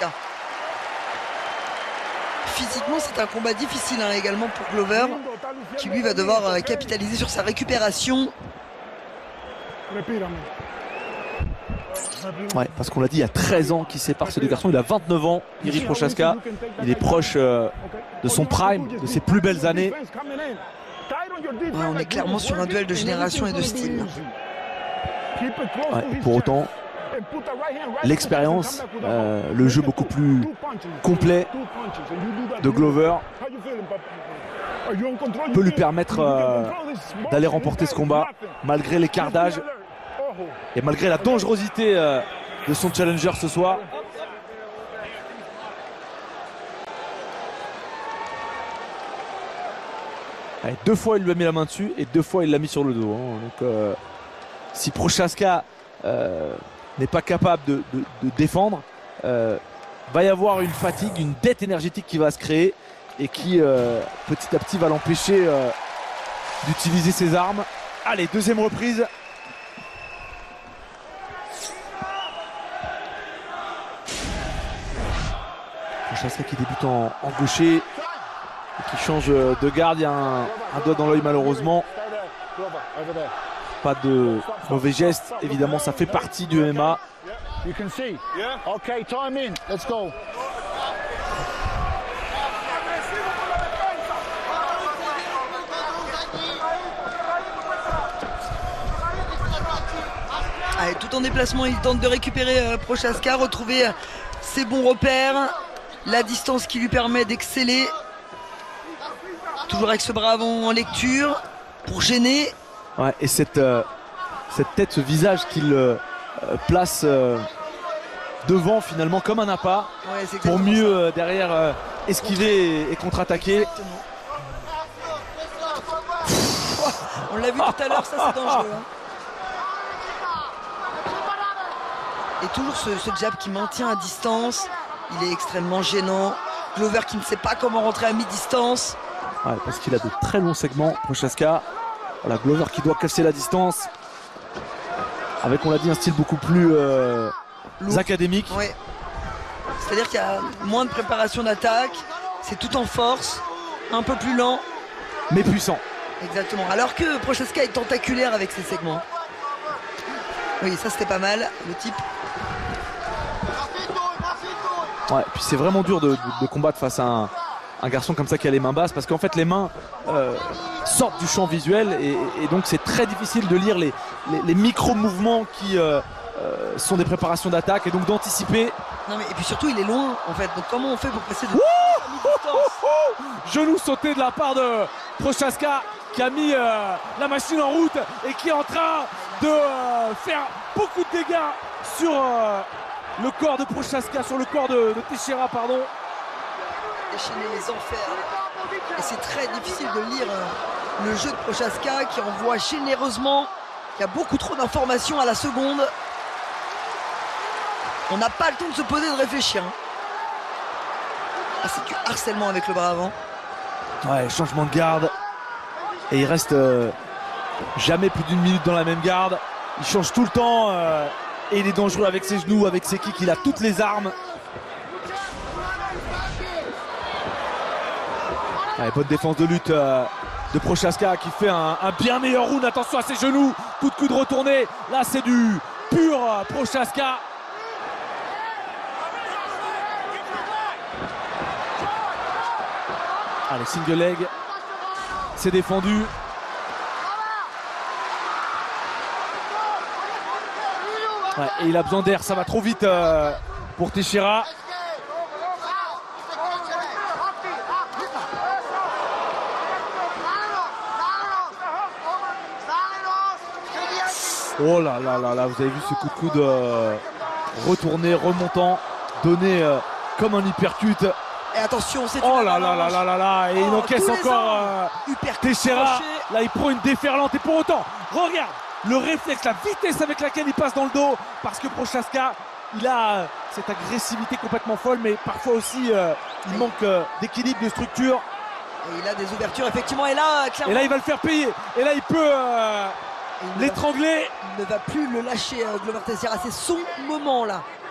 Prochaska. Physiquement, c'est un combat difficile hein, également pour Glover, qui lui va devoir capitaliser sur sa récupération. Ouais, parce qu'on l'a dit, il y a 13 ans qu'il sépare ces deux garçons. Il a 29 ans, Jiri Prochaska. Il est proche de son prime, de ses plus belles années. Ouais, on est clairement sur un duel de génération et de style. Ouais, pour autant, l'expérience, le jeu beaucoup plus complet de Glover peut lui permettre d'aller remporter ce combat malgré l'écart d'âge et malgré la dangerosité de son challenger ce soir. Allez, 2 fois il lui a mis la main dessus et 2 fois il l'a mis sur le dos hein. Donc si Prochaska n'est pas capable de défendre, va y avoir une fatigue, une dette énergétique qui va se créer et qui petit à petit va l'empêcher d'utiliser ses armes. Allez, deuxième reprise. Prochaska qui débute en gaucher et qui change de garde. Il y a un doigt dans l'œil malheureusement. Pas de mauvais geste, évidemment ça fait partie du MMA. Allez, tout en déplacement, il tente de récupérer Prochaska, retrouver ses bons repères, la distance qui lui permet d'exceller. Toujours avec ce bras avant en lecture pour gêner. Ouais, et cette tête, ce visage qu'il place devant finalement comme un appât, ouais, pour mieux derrière esquiver et contre-attaquer. On l'a vu tout à l'heure, ça c'est dangereux. Hein. Et toujours ce jab qui maintient à distance, il est extrêmement gênant. Glover qui ne sait pas comment rentrer à mi-distance. Ouais, parce qu'il a de très longs segments, Prochaska. Voilà, Glover qui doit casser la distance. Avec, on l'a dit, un style beaucoup plus académique. Ouais. C'est-à-dire qu'il y a moins de préparation d'attaque. C'est tout en force, un peu plus lent. Mais puissant. Exactement. Alors que Prochaska est tentaculaire avec ses segments. Oui, ça c'était pas mal, le type. Ouais, puis c'est vraiment dur de combattre face à un garçon comme ça qui a les mains basses, parce qu'en fait les mains sortent du champ visuel et donc c'est très difficile de lire les micro-mouvements qui sont des préparations d'attaque et donc d'anticiper. Non mais et puis surtout il est loin en fait, donc comment on fait pour passer de genou sauté de la part de Prochaska qui a mis la machine en route et qui est en train de faire beaucoup de dégâts sur le corps de Prochaska, sur le corps de Teixeira, pardon. Déchaîner les enfers. Et c'est très difficile de lire le jeu de Prochaska qui envoie généreusement, qui a beaucoup trop d'informations à la seconde. On n'a pas le temps de se poser, de réfléchir. Ah, c'est du harcèlement avec le bras avant. Ouais, changement de garde. Et il reste jamais plus d'une minute dans la même garde. Il change tout le temps et il est dangereux avec ses genoux, avec ses kicks. Il a toutes les armes. Allez, bonne défense de lutte de Prochaska qui fait un bien meilleur round. Attention à ses genoux. Coup de coude retourné. Là, c'est du pur Prochaska. Allez, single leg. C'est défendu. Ouais, et il a besoin d'air. Ça va trop vite pour Teixeira. Oh là là là là, vous avez vu ce coup de coude retourné, remontant, donné comme un hypercute. Et attention, c'est oh là là là là là là, et il encaisse encore Teixeira. Là, il prend une déferlante et pour autant, regarde le réflexe, la vitesse avec laquelle il passe dans le dos, parce que Prochaska, il a cette agressivité complètement folle, mais parfois aussi il manque d'équilibre, de structure. Et il a des ouvertures effectivement, et là clairement. Et là, il va le faire payer. Et là, il peut l'étrangler. Il ne va plus le lâcher, Glover Teixeira. C'est son moment là.